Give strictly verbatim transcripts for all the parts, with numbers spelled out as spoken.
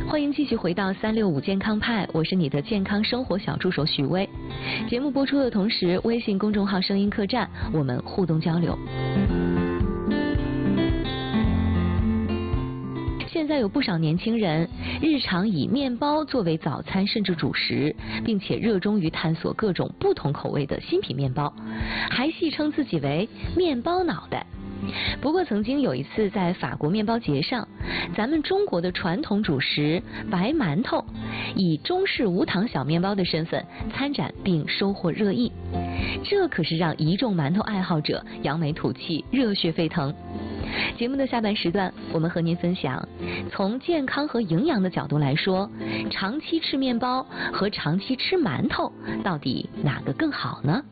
欢迎继续回到三六五健康派，我是你的健康生活小助手许巍。节目播出的同时，微信公众号声音客栈，我们互动交流。现在有不少年轻人日常以面包作为早餐甚至主食，并且热衷于探索各种不同口味的新品面包，还戏称自己为面包脑袋。不过曾经有一次在法国面包节上，咱们中国的传统主食白馒头以中式无糖小面包的身份参展并收获热议，这可是让一众馒头爱好者扬眉吐气，热血沸腾。节目的下半时段，我们和您分享，从健康和营养的角度来说，长期吃面包和长期吃馒头到底哪个更好呢？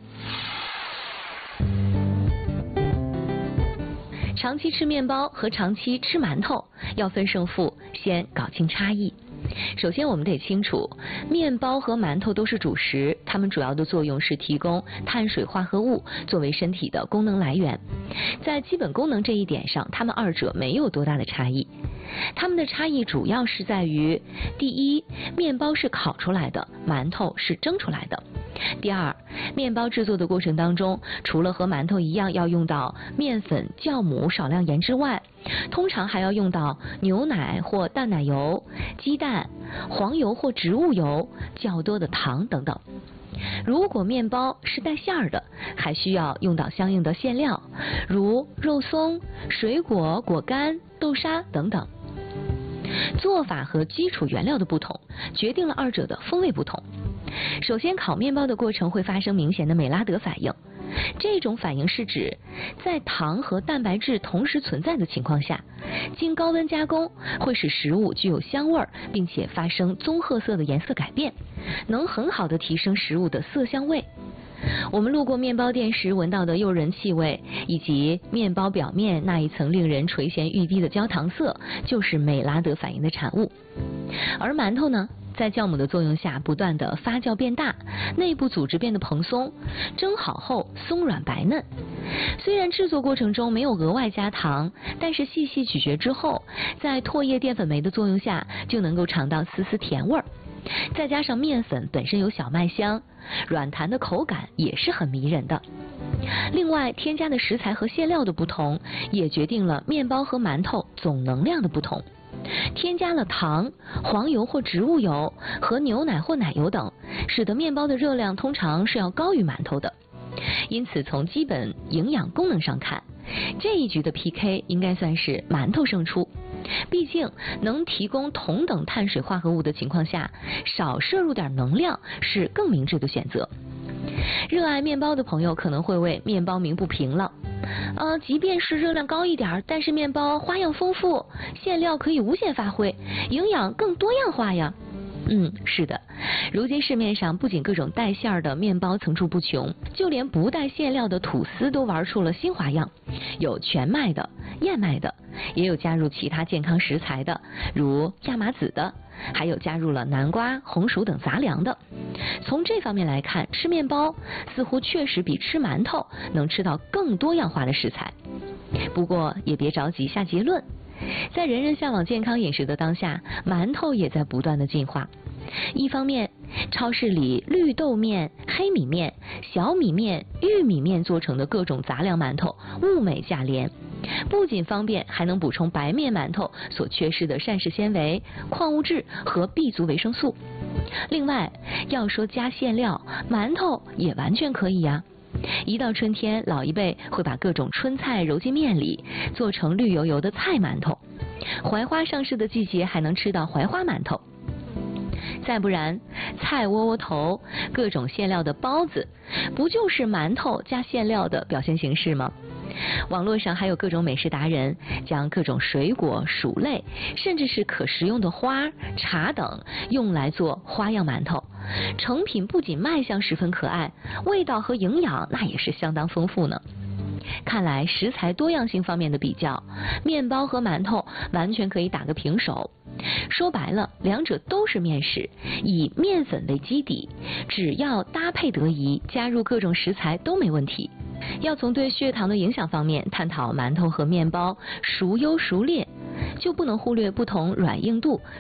长期吃面包和长期吃馒头要分胜负，先搞清差异。首先我们得清楚，面包和馒头都是主食，它们主要的作用是提供碳水化合物作为身体的功能来源。在基本功能这一点上，它们二者没有多大的差异。它们的差异主要是在于，第一，面包是烤出来的，馒头是蒸出来的。第二，面包制作的过程当中，除了和馒头一样要用到面粉、酵母、少量盐之外，通常还要用到牛奶或淡奶油、鸡蛋、黄油或植物油、较多的糖等等。如果面包是带馅儿的，还需要用到相应的馅料，如肉松、水果、果干、豆沙等等。做法和基础原料的不同，决定了二者的风味不同。首先，烤面包的过程会发生明显的美拉德反应，这种反应是指在糖和蛋白质同时存在的情况下，经高温加工会使食物具有香味，并且发生棕褐色的颜色改变，能很好的提升食物的色香味。我们路过面包店时闻到的诱人气味，以及面包表面那一层令人垂涎欲滴的焦糖色，就是美拉德反应的产物。而馒头呢，在酵母的作用下不断的发酵变大，内部组织变得蓬松，蒸好后松软白嫩。虽然制作过程中没有额外加糖，但是细细咀嚼之后，在唾液淀粉酶的作用下，就能够尝到丝丝甜味儿。再加上面粉本身有小麦香，软弹的口感也是很迷人的。另外，添加的食材和馅料的不同，也决定了面包和馒头总能量的不同。添加了糖、黄油或植物油和牛奶或奶油等，使得面包的热量通常是要高于馒头的。因此，从基本营养功能上看，这一局的 P K 应该算是馒头胜出。毕竟能提供同等碳水化合物的情况下，少摄入点能量是更明智的选择。热爱面包的朋友可能会为面包鸣不平了。呃，即便是热量高一点，但是面包花样丰富，馅料可以无限发挥，营养更多样化呀。嗯，是的，如今市面上不仅各种带馅儿的面包层出不穷，就连不带馅料的吐司都玩出了新花样，有全麦的、燕麦的，也有加入其他健康食材的，如亚麻籽的，还有加入了南瓜、红薯等杂粮的。从这方面来看，吃面包似乎确实比吃馒头能吃到更多样化的食材。不过也别着急下结论，在人人向往健康饮食的当下，馒头也在不断的进化。一方面，超市里绿豆面、黑米面、小米面、玉米面做成的各种杂粮馒头物美价廉，不仅方便，还能补充白面馒头所缺失的膳食纤维、矿物质和 B 族维生素。另外，要说加馅料，馒头也完全可以呀。一到春天，老一辈会把各种春菜揉进面里，做成绿油油的菜馒头。槐花上市的季节，还能吃到槐花馒头。再不然，菜窝窝头、各种馅料的包子，不就是馒头加馅料的表现形式吗？网络上还有各种美食达人将各种水果、薯类，甚至是可食用的花、茶等用来做花样馒头，成品不仅卖相十分可爱，味道和营养那也是相当丰富呢。看来食材多样性方面的比较，面包和馒头完全可以打个平手。说白了，两者都是面食，以面粉为基底，只要搭配得宜，加入各种食材都没问题。要从对血糖的影响方面探讨馒头和面包孰优孰劣，就不能忽略不同软硬度